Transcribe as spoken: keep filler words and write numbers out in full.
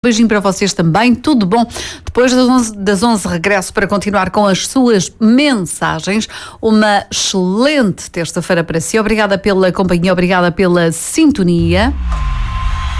Beijinho para vocês também, tudo bom? Depois das onze, das onze regresso para continuar com as suas mensagens. Uma excelente terça-feira para si. Obrigada pela companhia, obrigada pela sintonia.